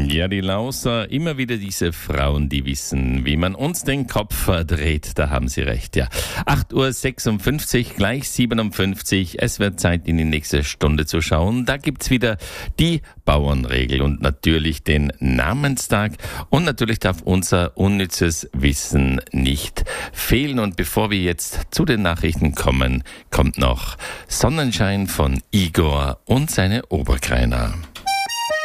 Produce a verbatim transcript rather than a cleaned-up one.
Ja, die Lauser, immer wieder diese Frauen, die wissen, wie man uns den Kopf verdreht. Da haben Sie recht, ja. acht Uhr sechsundfünfzig, gleich siebenundfünfzig. Es wird Zeit, in die nächste Stunde zu schauen. Da gibt's wieder die Bauernregel und natürlich den Namenstag. Und natürlich darf unser unnützes Wissen nicht fehlen. Und bevor wir jetzt zu den Nachrichten kommen, kommt noch Sonnenschein von Igor und seine Oberkreiner.